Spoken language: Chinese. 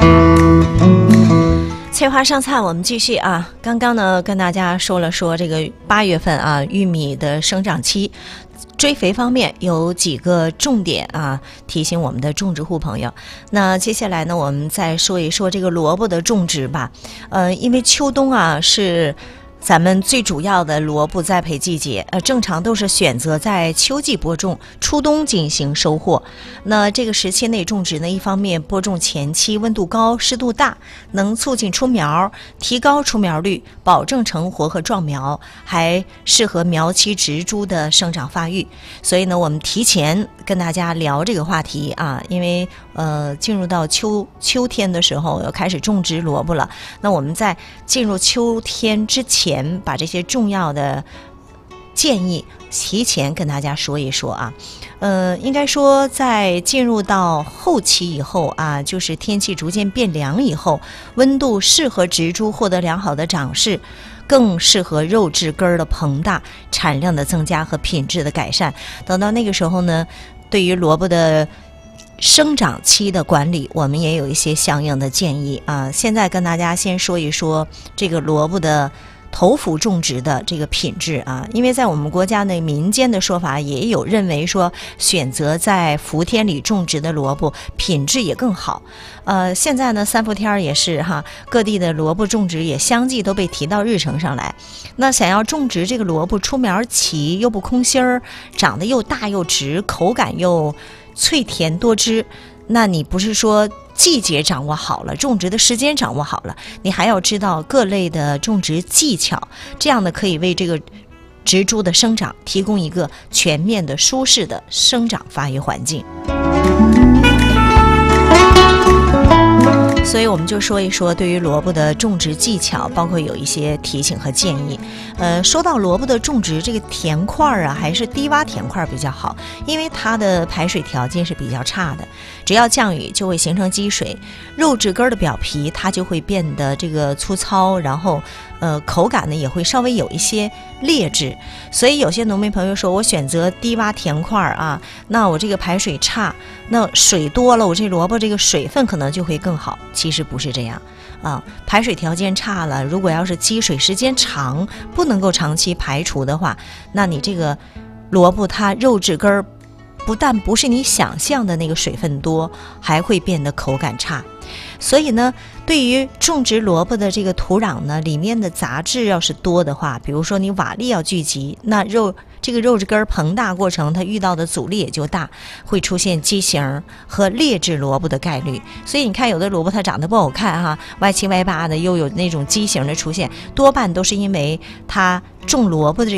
翠花上菜，我们继续啊。刚刚呢跟大家说这个8月份啊玉米的生长期，追肥方面有几个重点啊，提醒我们的种植户朋友。那接下来呢，我们再说一说这个萝卜的种植吧。因为秋冬啊是咱们最主要的萝卜栽培季节，正常都是选择在秋季播种，初冬进行收获。那这个时期内种植呢，一方面播种前期温度高、湿度大，能促进出苗，提高出苗率，保证成活和壮苗，还适合苗期植株的生长发育。所以呢，我们提前跟大家聊这个话题啊，因为进入到秋天的时候要开始种植萝卜了。那我们在进入秋天之前，把这些重要的建议提前跟大家说一说啊。应该说在进入到后期以后啊，就是天气逐渐变凉以后，温度适合植株获得良好的长势，更适合肉质根的膨大、产量的增加和品质的改善。等到那个时候呢，对于萝卜的生长期的管理，我们也有一些相应的建议啊。现在跟大家先说一说这个萝卜的头伏种植的这个品质啊，因为在我们国家的民间的说法也有认为说，选择在伏天里种植的萝卜品质也更好。现在呢3伏天也是哈，各地的萝卜种植也相继都被提到日程上来。那想要种植这个萝卜出苗齐又不空心儿，长得又大又直，口感又脆甜多汁，那你不是说季节掌握好了，种植的时间掌握好了，你还要知道各类的种植技巧，这样呢可以为这个植株的生长提供一个全面的舒适的生长发育环境。所以我们就说一说对于萝卜的种植技巧，包括有一些提醒和建议。说到萝卜的种植，这个田块啊，还是低洼田块比较好，因为它的排水条件是比较差的，只要降雨就会形成积水，肉质根的表皮它就会变得这个粗糙，然后口感呢也会稍微有一些劣质。所以有些农民朋友说，我选择低洼田块啊，那我这个排水差，那水多了，我这萝卜这个水分可能就会更好。其实不是这样啊，排水条件差了，如果要是积水时间长，不能够长期排除的话，那你这个萝卜它肉质根儿不但不是你想象的那个水分多，还会变得口感差。所以呢，对于种植萝卜的这个土壤呢，里面的杂质要是多的话，比如说你瓦砾要聚集，那这个肉质根膨大过程，它遇到的阻力也就大，会出现畸形和劣质萝卜的概率。所以你看有的萝卜它长得不好看哈，歪七歪八的，又有那种畸形的出现，多半都是因为它种萝卜的